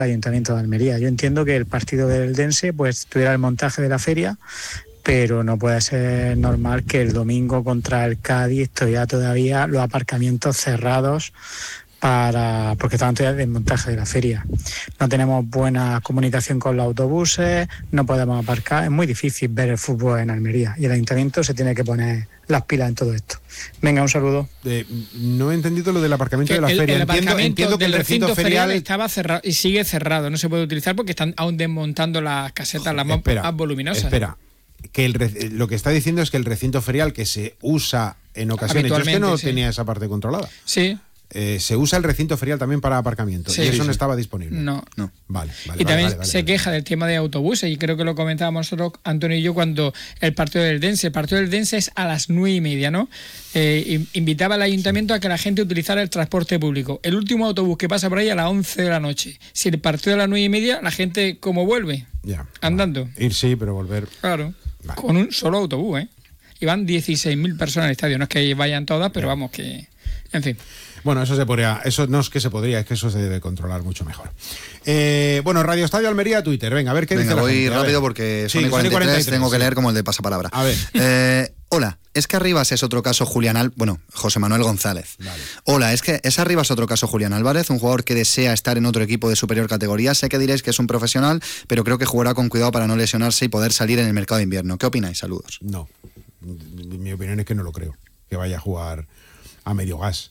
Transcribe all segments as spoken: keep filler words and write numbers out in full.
Ayuntamiento de Almería. Yo entiendo que el partido del Eldense pues tuviera el montaje de la feria, pero no puede ser normal que el domingo contra el Cádiz estuviera todavía los aparcamientos cerrados para porque estaban todavía del montaje de la feria. No tenemos buena comunicación con los autobuses, no podemos aparcar, es muy difícil ver el fútbol en Almería y el Ayuntamiento se tiene que poner las pilas en todo esto. Venga, un saludo. Eh, no he entendido lo del aparcamiento que de la el, feria. El entiendo, entiendo que el recinto, recinto ferial, ferial estaba cerrado y sigue cerrado, no se puede utilizar porque están aún desmontando las casetas, las espera, más voluminosas. Espera, que el, lo que está diciendo es que el recinto ferial que se usa en ocasiones, yo es que no sí. tenía esa parte controlada. Sí. Eh, se usa el recinto ferial también para aparcamiento sí, y eso sí, no sí. estaba disponible. No, no. Vale, vale. Y vale, también vale, vale, se vale. queja del tema de autobuses y creo que lo comentábamos nosotros, Antonio y yo, cuando el partido del Dense. El partido del Dense es a las nueve y media, ¿no? Eh, invitaba al ayuntamiento a que la gente utilizara el transporte público. El último autobús que pasa por ahí a las once de la noche. Si el partido a las nueve y media, la gente, ¿cómo vuelve? Ya. Andando. Vale. Ir sí, pero volver. Claro. Vale. Con un solo autobús, ¿eh? Y van dieciséis mil personas al estadio. No es que vayan todas, pero ya. Vamos que... En fin. Bueno, eso se podría, eso no es que se podría, es que eso se debe controlar mucho mejor. Eh, bueno, Radio Estadio Almería, Twitter, venga, a ver qué venga, dice la voy gente. rápido ver. porque sí, son y cuarenta y tres, cuarenta y tres, tengo que sí. leer como el de pasapalabra. A ver. Eh, hola, es que Arribas es otro caso Julián Al... Bueno, José Manuel González. Vale. Hola, es que es Arribas otro caso Julián Álvarez, un jugador que desea estar en otro equipo de superior categoría. Sé que diréis que es un profesional, pero creo que jugará con cuidado para no lesionarse y poder salir en el mercado de invierno. ¿Qué opináis? Saludos. No, mi opinión es que no lo creo, que vaya a jugar a medio gas.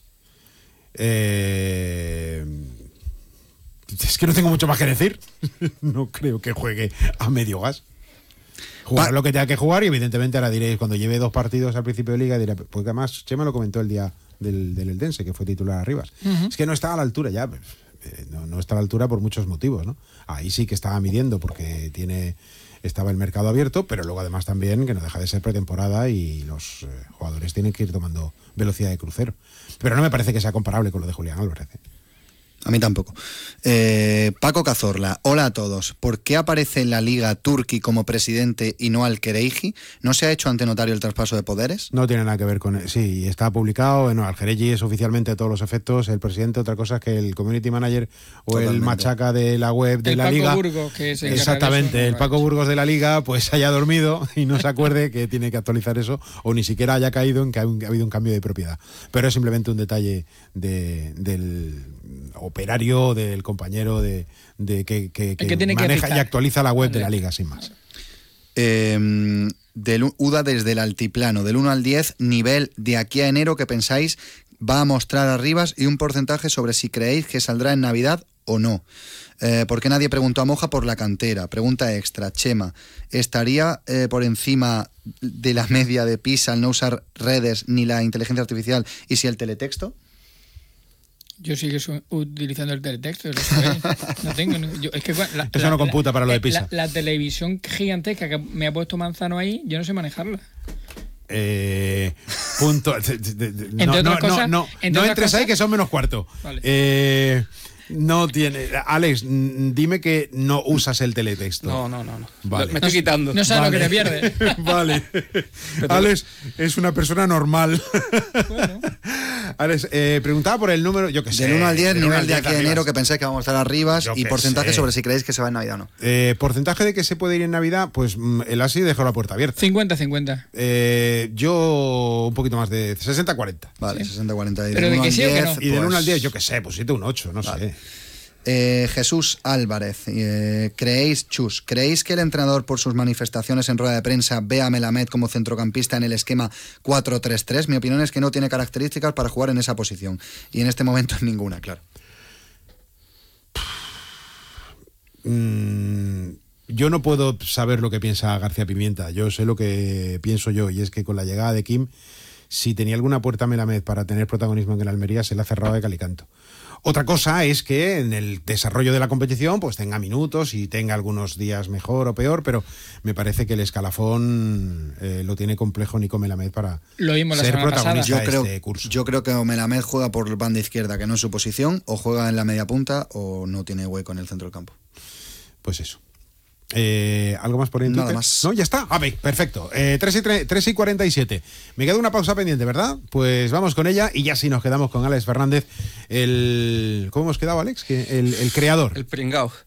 Eh, es que no tengo mucho más que decir. No creo que juegue a medio gas. Jugar pa- lo que tenga que jugar y evidentemente ahora diréis, cuando lleve dos partidos al principio de liga, diré, porque además Chema lo comentó el día del, del Eldense, que fue titular a Arribas. Uh-huh. Es que no está a la altura ya, eh, no, no está a la altura por muchos motivos, ¿no? Ahí sí que estaba midiendo porque tiene estaba el mercado abierto, pero luego además también que no deja de ser pretemporada y los eh, jugadores tienen que ir tomando velocidad de crucero. Pero no me parece que sea comparable con lo de Julián Álvarez. ¿eh? A mí tampoco. Eh, Paco Cazorla, hola a todos. ¿Por qué aparece en la Liga Turki como presidente y no Al-Khereiji? ¿No se ha hecho ante notario el traspaso de poderes? No tiene nada que ver con... Sí, está publicado. Bueno, Al-Khereiji es oficialmente a todos los efectos el presidente. Otra cosa es que el community manager o Totalmente. el machaca de la web de el la Paco Liga... Burgos, que es el Exactamente, el Paco Burgos de la Liga pues haya dormido y no se acuerde que tiene que actualizar eso o ni siquiera haya caído en que ha habido un cambio de propiedad. Pero es simplemente un detalle de, del... operario, del compañero de, de que, que, que, que maneja que y actualiza la web André. de la Liga, sin más. Eh, del UDA desde el altiplano, del uno al diez, nivel de aquí a enero que pensáis va a mostrar Arribas y un porcentaje sobre si creéis que saldrá en Navidad o no. Eh, ¿Por qué nadie preguntó a Moja por la cantera? Pregunta extra, Chema, ¿estaría eh, por encima de la media de PISA al no usar redes ni la inteligencia artificial y si el teletexto? Yo sigo utilizando el teletexto, lo sabéis. No tengo. Yo, es que la, Eso la, no computa la, para lo de PISA. La, la televisión gigantesca que me ha puesto Manzano ahí, yo no sé manejarla. Eh, punto. Entre no, otras no, cosas, no, no, entre no entres cosas, ahí que son menos cuarto. Vale. Eh, no tiene. Alex, dime que no usas el teletexto. No, no, no. no. Vale. Me estoy quitando. No sabes vale. lo que te pierdes. Vale. Alex es una persona normal. Bueno. Alex, eh, preguntaba por el número, yo que sé. Del uno al diez, nivel de aquí a enero que pensáis que vamos a estar arriba y porcentaje sé. sobre si creéis que se va en Navidad o no. Eh, porcentaje de que se puede ir en Navidad, pues el Asi dejó la puerta abierta. cincuenta cincuenta. Eh, yo un poquito más de sesenta cuarenta. Vale, sí. sesenta cuarenta. Pero de que sí o que no. Y del uno al diez, yo que sé, pues siete un ocho, no vale. sé. Eh, Jesús Álvarez, eh, ¿creéis, Chus, ¿creéis que el entrenador por sus manifestaciones en rueda de prensa ve a Melamed como centrocampista en el esquema cuatro tres tres? Mi opinión es que no tiene características para jugar en esa posición y en este momento ninguna, claro. Mm, yo no puedo saber lo que piensa García Pimienta, yo sé lo que pienso yo y es que con la llegada de Kim, si tenía alguna puerta Melamed para tener protagonismo en el Almería, se la ha cerrado de cal y canto. Otra cosa es que en el desarrollo de la competición pues tenga minutos y tenga algunos días mejor o peor, pero me parece que el escalafón eh, lo tiene complejo Nico Melamed para lo vimos la ser protagonista yo creo, de este curso. Yo creo que Melamed juega por banda izquierda, que no es su posición, o juega en la media punta o no tiene hueco en el centro del campo. Pues eso. Eh, ¿Algo más por ahí en Nada Twitter? más. No, ya está. A ver, perfecto. Eh, tres y cuarenta y siete. Me queda una pausa pendiente, ¿verdad? Pues vamos con ella y ya sí nos quedamos con Alex Fernández, el... ¿Cómo hemos quedado, Alex? Que el, el creador. El pringao.